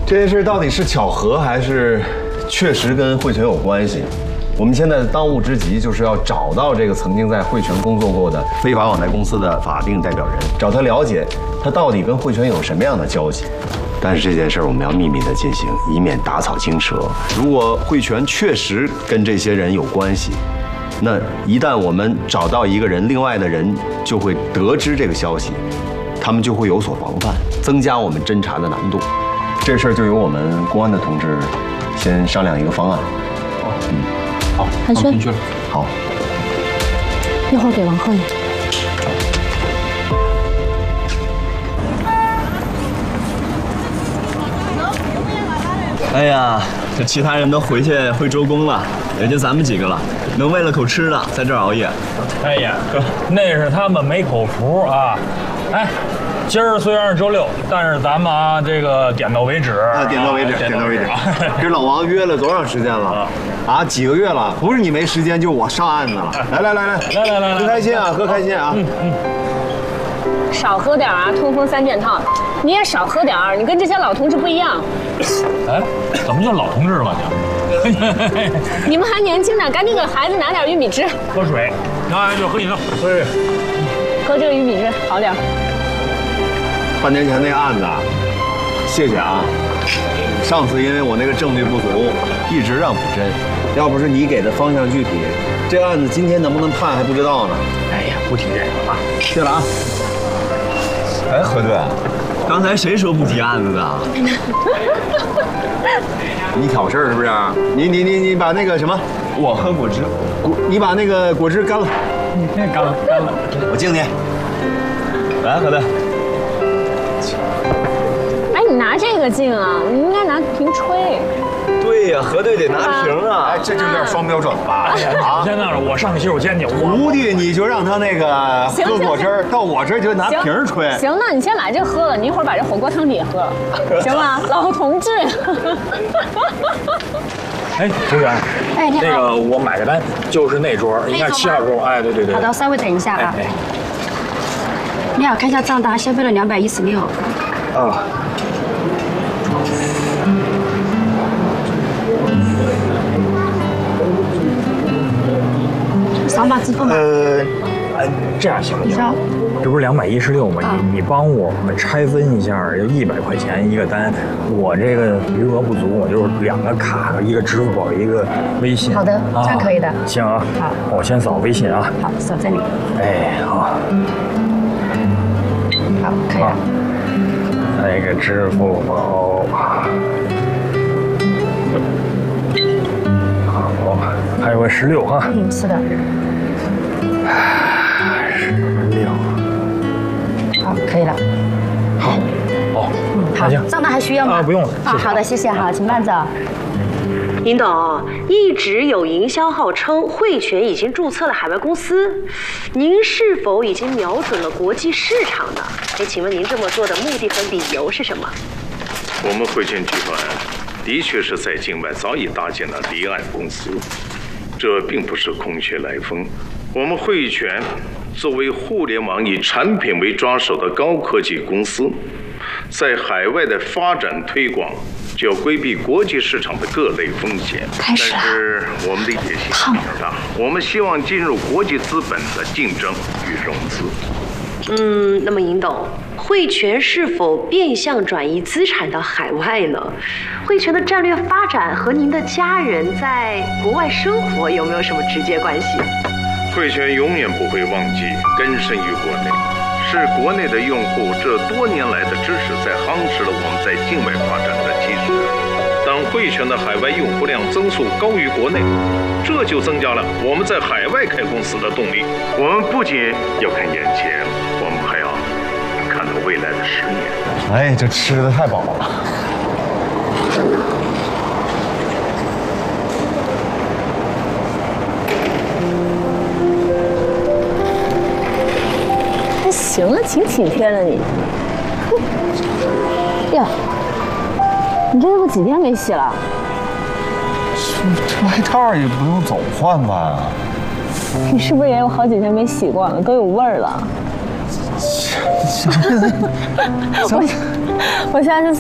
这件事到底是巧合还是确实跟汇泉有关系？我们现在的当务之急就是要找到这个曾经在汇泉工作过的非法网贷公司的法定代表人，找他了解他到底跟汇泉有什么样的交集。但是这件事我们要秘密的进行，以免打草惊蛇。如果汇泉确实跟这些人有关系，那一旦我们找到一个人，另外的人就会得知这个消息，他们就会有所防范，增加我们侦查的难度。这事儿就由我们公安的同志先商量一个方案。 好， 韩轩去了。 好， 一会儿给王鹤你。 哎呀，这其他人都回去会周公了，也就咱们几个了，能为了口吃的在这儿熬夜。 哎呀，那是他们没口福啊！哎，今儿虽然是周六，但是咱们啊，这个点到为止啊，点到为止，点到为止。跟老王约了多长时间了？啊，几个月了？不是你没时间，就我上案子了。来，喝开心啊，喝开心啊！ 少喝点啊，痛风3件套。你也少喝点儿，你跟这些老同志不一样。 哎，怎么就老同志了你？ 你们还年轻呢，赶紧给孩子拿点玉米汁。 喝水，那就喝饮料。对， 喝这个玉米汁好点。 半年前那个案子，谢谢啊。上次因为我那个证据不足，一直让补侦。要不是你给的方向具体，这个案子今天能不能判还不知道呢。 哎呀，不提这个了， 谢了啊。哎，何队， 刚才谁说不提案子的？ 你挑事儿是不是？你把那个什么， 我喝果汁， 你把那个果汁干了。 干了。 我敬你。来，何队。 哎，你拿这个敬啊，你应该拿瓶吹。 对呀，何队得拿瓶啊。 哎，这就有点双标准了吧？ 啊，先那样，我上洗手间去。 徒弟，你就让他那个喝果汁，到我这儿就拿瓶吹。 行，那你先把这喝了，你一会儿把这火锅汤底也喝了，行吧？老同志。 哎，服务员， 哎，你好。 那个我买个单，就是那桌，应该是7号桌。哎，对。 好的，稍微等一下啊。你好，看一下账单，消费了216。 啊。 扫码支付吗？ 这样行不行？ 你说。 这不是216吗？你帮我们拆分一下，要100块钱一个单。我这个余额不足，我就是2个卡，一个支付宝，一个微信。 好的，这样可以的。 行啊。 好， 我先扫微信啊。 好，扫这里。 哎，好。 好，可以了。 那个支付宝。好，还有个16哈。 是的。 16。 好，可以了。 好。 好，账单还需要吗？ 不用了。 好的，谢谢。好，请慢走。 尹董，一直有营销号称汇泉已经注册了海外公司，您是否已经瞄准了国际市场呢？哎，请问您这么做的目的和理由是什么？ 我们汇泉集团的确是在境外早已搭建了离岸公司，这并不是空穴来风。我们汇泉作为互联网以产品为抓手的高科技公司，在海外的发展推广就要规避国际市场的各类风险。 开始了。 但是我们的野心非常大，我们希望进入国际资本的竞争与融资。 那么尹董，汇泉是否变相转移资产到海外呢？汇泉的战略发展和您的家人在国外生活有没有什么直接关系？ 汇泉永远不会忘记根深于国内，是国内的用户这多年来的支持，在夯实了我们在境外发展的基石。当汇泉的海外用户量增速高于国内，这就增加了我们在海外开公司的动力。我们不仅要看眼前，我们还要看到未来的10年。 哎，这吃的太饱了。 还行啊，挺体贴的你。哟，你这衣服几天没洗了？ 这外套也不用总换吧？ 你是不是也有好几天没洗过了，都有味儿了？我下次